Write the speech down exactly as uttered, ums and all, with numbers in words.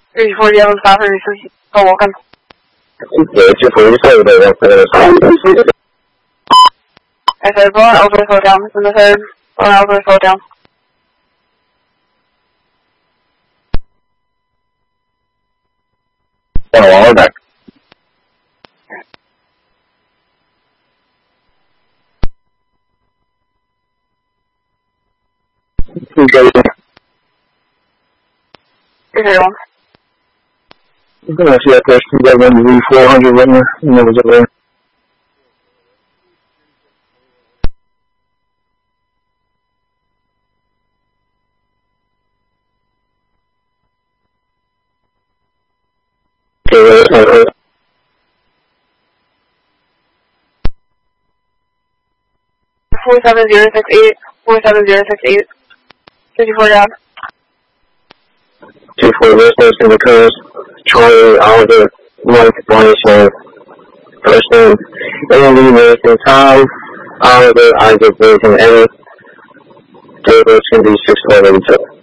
three forty, I was five hundred sixty. Go walking. Yeah, two forty-seven, that's I said, go on over, slow down. In the third, go on over, slow down. Oh, all back. Okay. You're one. I'm going to see that person got one to four hundred right now. And that was over there. Okay, uh, four seven zero six eight, four seven zero six eight, fifty-four down. two four listeners in the cars. Charlie, Oliver, Mike, Blanchard, first name, Andy, Nathan, Tom, Oliver, Isaac, Nathan, Eddie, David, Cindy, six eleven two.